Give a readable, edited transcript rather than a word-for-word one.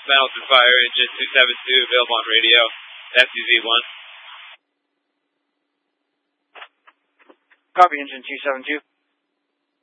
southbound through fire, engine 272, available on radio, FUV1. Copy, engine 272.